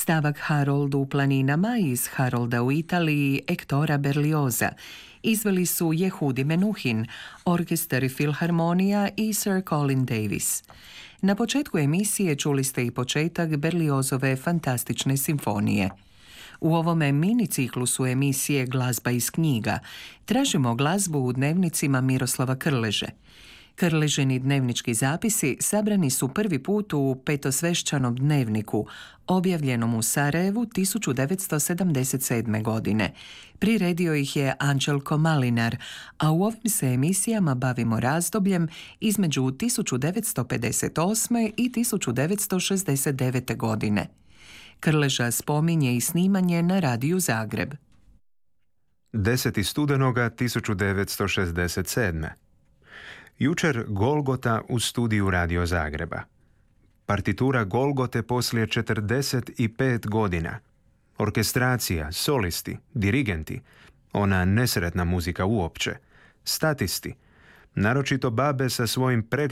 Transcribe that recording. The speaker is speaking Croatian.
stavak Harold u planinama iz Harolda u Italiji Ektora Berlioza izveli su Jehudi Menuhin, orkestar Filharmonija i Sir Colin Davis. Na početku emisije čuli ste i početak Berliozove fantastične simfonije. U ovome mini ciklusu emisije Glazba iz knjiga tražimo glazbu u dnevnicima Miroslava Krleže. Krležini dnevnički zapisi sabrani su prvi put u Petosvešćanom dnevniku, objavljenom u Sarajevu 1977. godine. Priredio ih je Anđelko Malinar, a u ovim se emisijama bavimo razdobljem između 1958. i 1969. godine. Krleža spominje i snimanje na Radiju Zagreb. 10. studenoga 1967. Jučer Golgota u studiju Radio Zagreba. Partitura Golgote poslije 45 godina. Orkestracija, solisti, dirigenti, ona nesretna muzika uopće, statisti, naročito babe sa svojim